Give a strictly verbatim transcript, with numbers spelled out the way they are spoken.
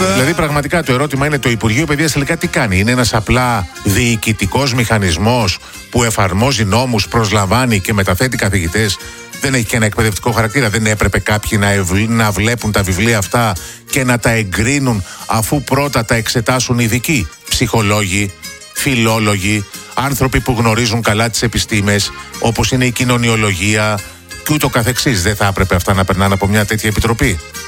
Δηλαδή, πραγματικά το ερώτημα είναι: το Υπουργείο Παιδείας τελικά τι κάνει? Είναι ένας απλά διοικητικός μηχανισμός που εφαρμόζει νόμους, προσλαμβάνει και μεταθέτει καθηγητές? Δεν έχει και ένα εκπαιδευτικό χαρακτήρα? Δεν έπρεπε κάποιοι να, ευ... να βλέπουν τα βιβλία αυτά και να τα εγκρίνουν, αφού πρώτα τα εξετάσουν ειδικοί, ψυχολόγοι, φιλόλογοι, άνθρωποι που γνωρίζουν καλά τις επιστήμες, όπως είναι η κοινωνιολογία και ούτω καθεξής? Δεν θα έπρεπε αυτά να περνάνε από μια τέτοια επιτροπή?